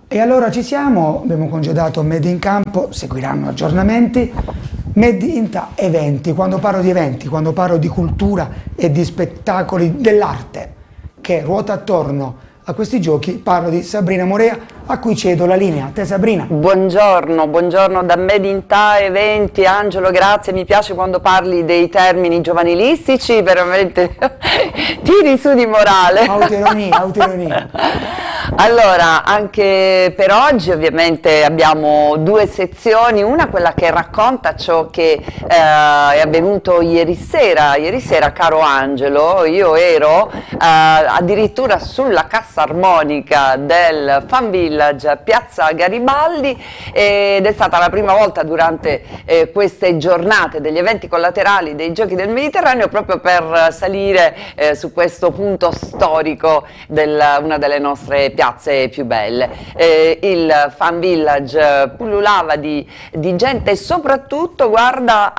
E allora ci siamo, abbiamo congedato Made in Campo, seguiranno aggiornamenti. Made in eventi, quando parlo di eventi, quando parlo di cultura e di spettacoli dell'arte che ruota attorno a questi giochi, parlo di Sabrina Morea, a cui cedo la linea. A te Sabrina. Buongiorno da Made in eventi. Angelo, grazie, mi piace quando parli dei termini giovanilistici, veramente tiri su di morale. Autoironia. Allora, anche per oggi ovviamente abbiamo due sezioni, una quella che racconta ciò che è avvenuto ieri sera, caro Angelo. Io ero addirittura sulla cassa armonica del Fan Village a Piazza Garibaldi ed è stata la prima volta durante queste giornate degli eventi collaterali dei Giochi del Mediterraneo proprio per salire su questo punto storico una delle nostre piazze più belle. Il Fan Village pullulava di gente e soprattutto guarda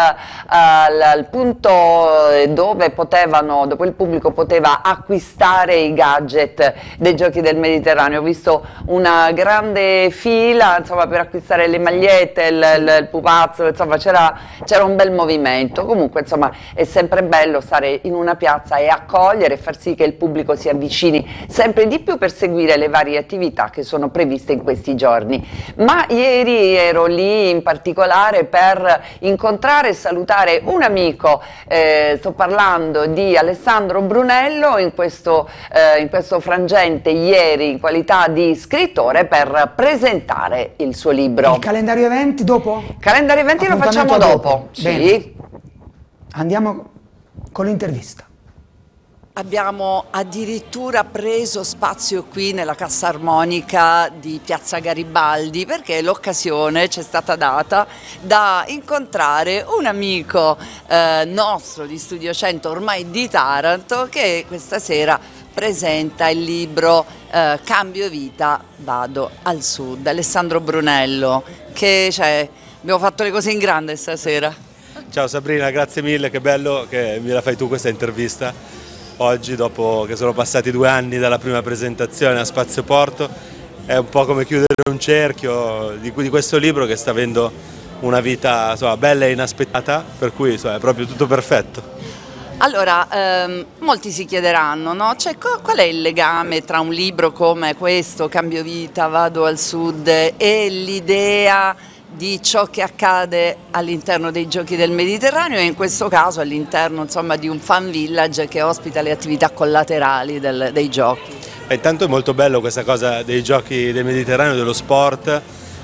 al punto dove il pubblico poteva acquistare i gadget dei Giochi del Mediterraneo. Ho visto una grande fila, insomma, per acquistare le magliette, il pupazzo, insomma c'era un bel movimento. Comunque, insomma, è sempre bello stare in una piazza e accogliere e far sì che il pubblico si avvicini sempre di più per seguire le varie attività che sono previste in questi giorni. Ma ieri ero lì in particolare per incontrare e salutare un amico, sto parlando di Alessandro Brunello, in questo frangente ieri in qualità di scrittore per presentare il suo libro. Il calendario eventi dopo? Il calendario eventi lo facciamo dopo. Sì. Andiamo con l'intervista. Abbiamo addirittura preso spazio qui nella Cassa Armonica di Piazza Garibaldi perché l'occasione ci è stata data da incontrare un amico nostro di Studio 100, ormai di Taranto, che questa sera presenta il libro Cambio vita, vado al sud. Alessandro Brunello, abbiamo fatto le cose in grande stasera. Ciao Sabrina, grazie mille, che bello che me la fai tu questa intervista. Oggi, dopo che sono passati 2 anni dalla prima presentazione a Spazio Porto, è un po' come chiudere un cerchio di questo libro che sta avendo una vita, insomma, bella e inaspettata, per cui, insomma, è proprio tutto perfetto. Allora, molti si chiederanno, no? Qual è il legame tra un libro come questo, Cambio vita, vado al sud, e l'idea di ciò che accade all'interno dei Giochi del Mediterraneo e in questo caso all'interno, insomma, di un fan village che ospita le attività collaterali dei Giochi? Intanto è molto bello questa cosa dei Giochi del Mediterraneo, dello sport,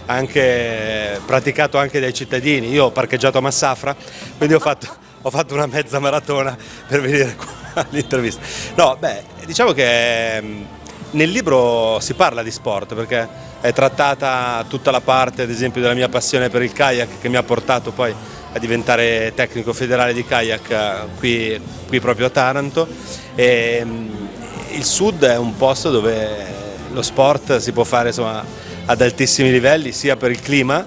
anche praticato anche dai cittadini. Io ho parcheggiato a Massafra, quindi ho fatto una mezza maratona per venire qua all'intervista. No, diciamo che nel libro si parla di sport perché è trattata tutta la parte, ad esempio, della mia passione per il kayak, che mi ha portato poi a diventare tecnico federale di kayak qui proprio a Taranto. E il sud è un posto dove lo sport si può fare, insomma, ad altissimi livelli, sia per il clima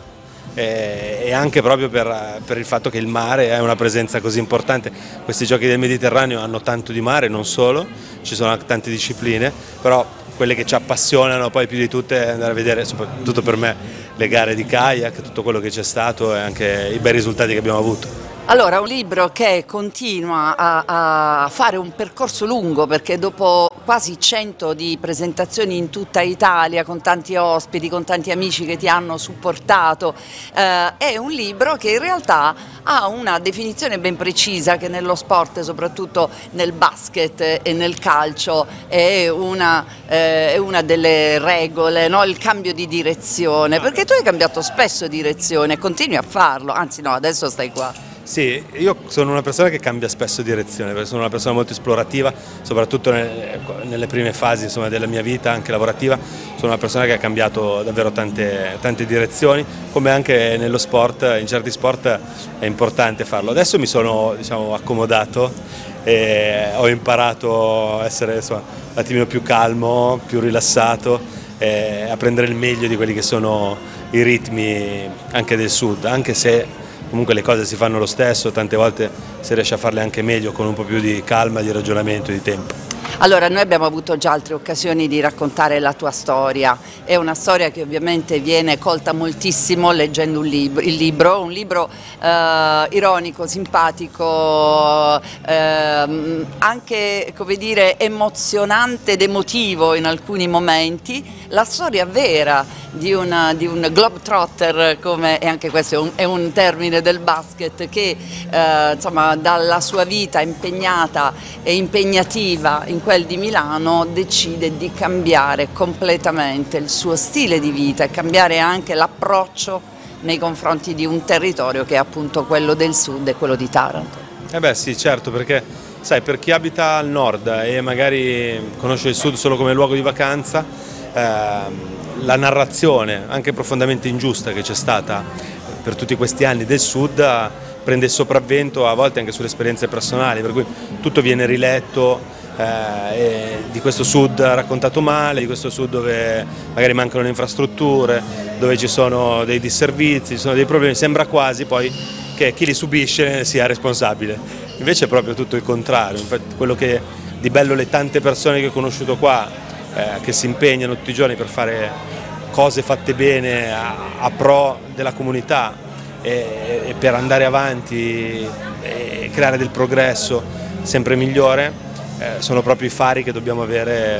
e anche proprio per il fatto che il mare è una presenza così importante. Questi Giochi del Mediterraneo hanno tanto di mare, non solo, ci sono tante discipline, però quelle che ci appassionano poi più di tutte è andare a vedere, soprattutto per me, le gare di kayak, tutto quello che c'è stato e anche i bei risultati che abbiamo avuto. Allora, un libro che continua a fare un percorso lungo, perché dopo quasi 100 di presentazioni in tutta Italia, con tanti ospiti, con tanti amici che ti hanno supportato, è un libro che in realtà ha una definizione ben precisa, che nello sport, soprattutto nel basket e nel calcio, è una delle regole, no? Il cambio di direzione, perché tu hai cambiato spesso direzione e continui a farlo, anzi no, adesso stai qua. Sì, io sono una persona che cambia spesso direzione, perché sono una persona molto esplorativa, soprattutto nelle prime fasi, insomma, della mia vita, anche lavorativa. Sono una persona che ha cambiato davvero tante direzioni, come anche nello sport. In certi sport è importante farlo. Adesso mi sono, diciamo, accomodato e ho imparato a essere, insomma, un attimino più calmo, più rilassato, a prendere il meglio di quelli che sono i ritmi anche del sud, anche se comunque le cose si fanno lo stesso, tante volte si riesce a farle anche meglio con un po' più di calma, di ragionamento, di tempo. Allora, noi abbiamo avuto già altre occasioni di raccontare la tua storia, è una storia che ovviamente viene colta moltissimo leggendo un libro ironico, simpatico, anche, come dire, emozionante ed emotivo in alcuni momenti, la storia vera di un globetrotter, come, e anche questo è un termine del basket, che insomma dalla sua vita impegnata e impegnativa in quel di Milano decide di cambiare completamente il suo stile di vita e cambiare anche l'approccio nei confronti di un territorio che è appunto quello del sud e quello di Taranto. Eh beh sì, certo, perché sai, per chi abita al nord e magari conosce il sud solo come luogo di vacanza, la narrazione anche profondamente ingiusta che c'è stata per tutti questi anni del sud prende il sopravvento a volte anche sulle esperienze personali, per cui tutto viene riletto, di questo sud raccontato male, di questo sud dove magari mancano le infrastrutture, dove ci sono dei disservizi, ci sono dei problemi, sembra quasi poi che chi li subisce sia responsabile. Invece è proprio tutto il contrario. Infatti, quello che di bello le tante persone che ho conosciuto qua, che si impegnano tutti i giorni per fare cose fatte bene a pro della comunità e per andare avanti e creare del progresso sempre migliore, sono proprio i fari che dobbiamo avere